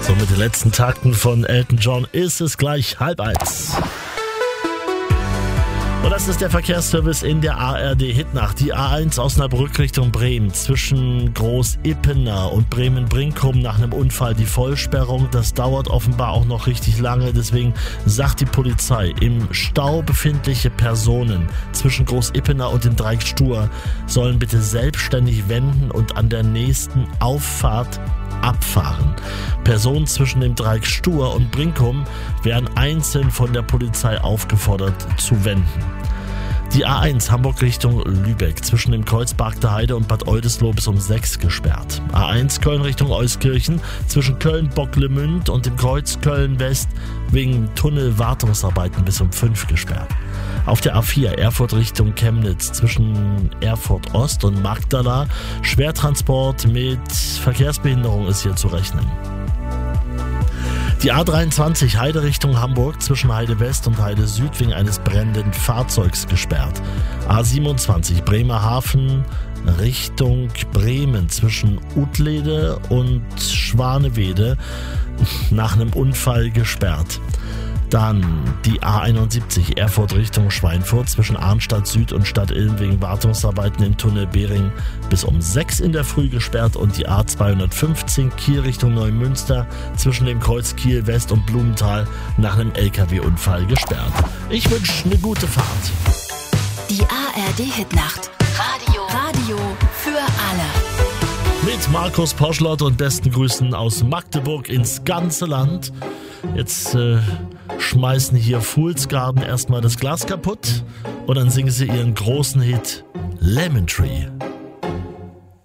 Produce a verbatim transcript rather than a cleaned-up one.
So, mit den letzten Takten von Elton John ist es gleich halb eins. Und das ist der Verkehrsservice in der A R D-Hitnacht. Die A eins Osnabrück Richtung Bremen zwischen Groß-Ippener und Bremen-Brinkum nach einem Unfall die Vollsperrung. Das dauert offenbar auch noch richtig lange. Deswegen sagt die Polizei, im Stau befindliche Personen zwischen Groß-Ippener und dem Dreieck Stur sollen bitte selbstständig wenden und an der nächsten Auffahrt abfahren. Personen zwischen dem Dreieck Stur und Brinkum werden einzeln von der Polizei aufgefordert zu wenden. Die A eins Hamburg Richtung Lübeck zwischen dem Kreuz Barkter Heide und Bad Oldesloe bis um sechs gesperrt. A eins Köln Richtung Euskirchen zwischen Köln-Bocklemünd und dem Kreuz Köln-West wegen Tunnelwartungsarbeiten bis um fünf gesperrt. Auf der A vier Erfurt Richtung Chemnitz zwischen Erfurt Ost und Magdala Schwertransport mit Verkehrsbehinderung ist hier zu rechnen. Die A dreiundzwanzig Heide Richtung Hamburg zwischen Heide West und Heide Süd wegen eines brennenden Fahrzeugs gesperrt. A siebenundzwanzig Bremerhaven Richtung Bremen zwischen Utlede und Schwanewede nach einem Unfall gesperrt. Dann die A einundsiebzig Erfurt Richtung Schweinfurt zwischen Arnstadt Süd und Stadt Ilm wegen Wartungsarbeiten im Tunnel Behring bis um sechs in der Früh gesperrt und die A zweihundertfünfzehn Kiel Richtung Neumünster zwischen dem Kreuz Kiel West und Blumenthal nach einem L K W-Unfall gesperrt. Ich wünsche eine gute Fahrt. Die A R D-Hitnacht. Radio. Radio für alle. Mit Markus Poschlott und besten Grüßen aus Magdeburg ins ganze Land. Jetzt äh, schmeißen hier Fool's Garden erstmal das Glas kaputt und dann singen sie ihren großen Hit Lemon Tree.